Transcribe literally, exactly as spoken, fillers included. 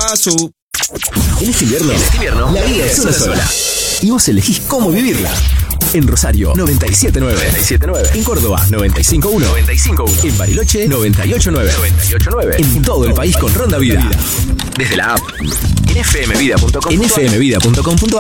paso. En este invierno, en este invierno la vida es una sola. Y vos elegís cómo vivirla. En Rosario, noventa y siete nueve. noventa y siete nueve. En Córdoba, noventa y cinco uno. noventa y cinco uno. En Bariloche, noventa y ocho nueve. noventa y ocho nueve. En todo el país con Ronda Vida. Desde la app. En f m vida punto com. En f m vida punto com punto a r.